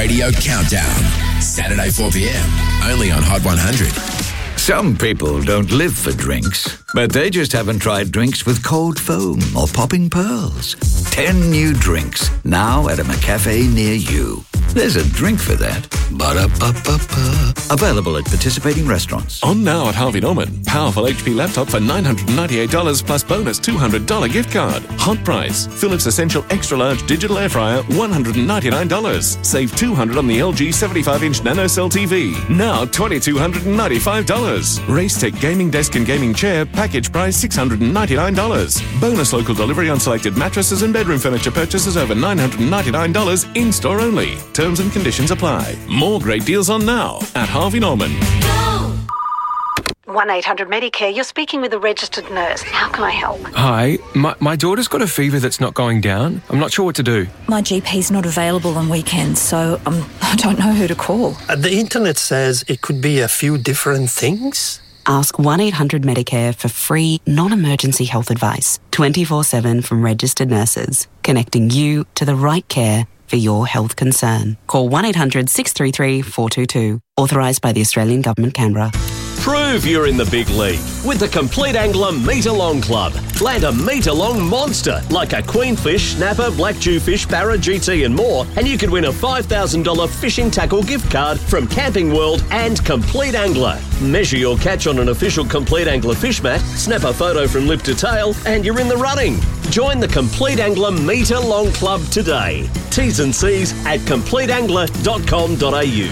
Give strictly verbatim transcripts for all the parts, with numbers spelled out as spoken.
Radio Countdown. Saturday four p.m. only on Hot one hundred. Some people don't live for drinks, but they just haven't tried drinks with cold foam or popping pearls. Ten new drinks, now at a McCafe near you. There's a drink for that. Ba-da-ba-ba-ba. Available at participating restaurants. On now at Harvey Norman. Powerful H P laptop for nine hundred ninety-eight dollars plus bonus two hundred dollars gift card. Hot price. Philips Essential Extra Large Digital Air Fryer, one hundred ninety-nine dollars. Save two hundred dollars on the L G seventy-five inch NanoCell T V. Now two thousand two hundred ninety-five dollars. Racetech Gaming Desk and Gaming Chair, package price six hundred ninety-nine dollars. Bonus local delivery on selected mattresses and bedroom furniture purchases over nine hundred ninety-nine dollars in-store only. Terms and conditions apply. More great deals on now at Harvey Norman. one eight hundred Medicare, you're speaking with a registered nurse. How can I help? Hi, my, my daughter's got a fever that's not going down. I'm not sure what to do. My G P's not available on weekends, so um, I don't know who to call. Uh, the internet says it could be a few different things. Ask one eight hundred Medicare for free, non-emergency health advice. twenty-four seven from registered nurses, connecting you to the right care for your health concern. Call one eight hundred six three three four two two. Authorised by the Australian Government, Canberra. Prove you're in the big league with the Complete Angler Metre-Long Club. Land a metre-long monster like a queenfish, snapper, black jewfish, barra, G T and more, and you could win a five thousand dollars fishing tackle gift card from Camping World and Complete Angler. Measure your catch on an official Complete Angler fish mat, snap a photo from lip to tail, and you're in the running. Join the Complete Angler Metre-Long Club today. T's and C's at complete angler dot com dot a u.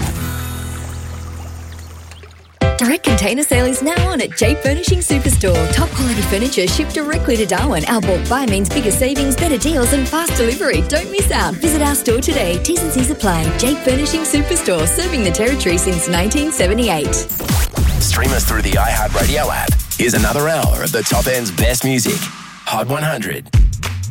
Direct container sale is now on at J Furnishing Superstore. Top quality furniture shipped directly to Darwin. Our bulk buy means bigger savings, better deals and fast delivery. Don't miss out. Visit our store today. T's and C's apply. J Furnishing Superstore, serving the territory since nineteen seventy-eight. Stream us through the iHeartRadio app. Here's another hour of the top end's best music. Hot one hundred.